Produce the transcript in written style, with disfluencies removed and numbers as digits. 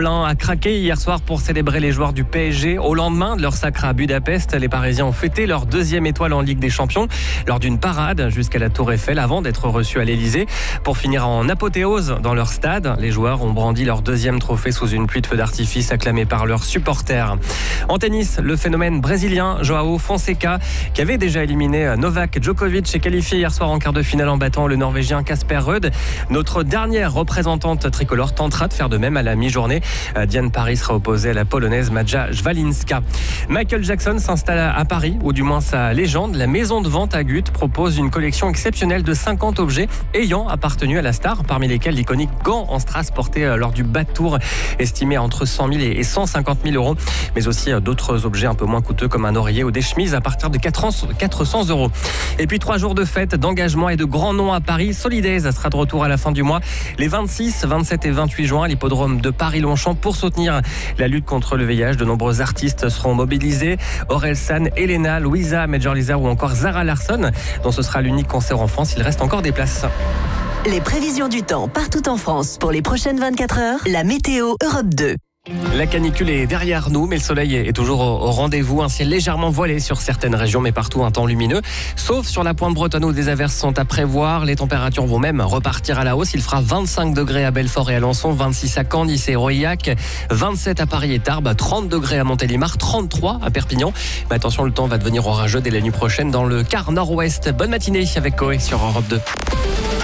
plein a craqué hier soir pour célébrer les joueurs du PSG. Au lendemain de leur sacre à Budapest, les Parisiens ont fêté leur 2e étoile en Ligue des Champions lors d'une parade jusqu'à la Tour Eiffel avant d'être reçus à l'Elysée. Pour finir en apothéose dans leur stade, les joueurs ont brandi leur 2e trophée sous une pluie de feux d'artifice acclamée par leurs supporters. En tennis, le phénomène brésilien João Fonseca, qui avait déjà éliminé Novak Djokovic, est qualifié hier soir en quart de finale en battant le Norvégien Casper Ruud. Notre dernière représentante tricolore tentera de faire de même à la mi-journée. Diane Paris sera opposée à la Polonaise Maja Jwalinska. Michael Jackson s'installe à Paris, ou du moins sa légende. La maison de vente à Gut propose une collection exceptionnelle de 50 objets ayant appartenu à la star, parmi lesquels l'iconique gant en strass porté lors du Bad Tour, estimé à entre 100 000 et 150 000 euros, mais aussi d'autres objets un peu moins coûteux comme un oreiller ou des chemises à partir de 400 euros. Et puis 3 jours de fête, d'engagement et de grands noms à Paris. Solidays sera de retour à la fin du mois, les 26, 27 et 28 juin à l'hippodrome de Paris-Longchamp pour soutenir la lutte contre le VIH. De nombreux artistes seront mobilisés. Orelsan, Elena, Louisa, Major Lazer ou encore Zara Larsson, dont ce sera l'unique concert en France. Il reste encore des places. Les prévisions du temps partout en France pour les prochaines 24 heures. La météo Europe 2. La canicule est derrière nous, mais le soleil est toujours au rendez-vous. Un ciel légèrement voilé sur certaines régions, mais partout un temps lumineux. Sauf sur la pointe bretonne où des averses sont à prévoir. Les températures vont même repartir à la hausse. Il fera 25 degrés à Belfort et Alençon, 26 à Caen, Nice et Aurillac, 27 à Paris et Tarbes, 30 degrés à Montélimar, 33 à Perpignan. Mais attention, le temps va devenir orageux dès la nuit prochaine dans le quart nord-ouest. Bonne matinée avec Coé sur Europe 2.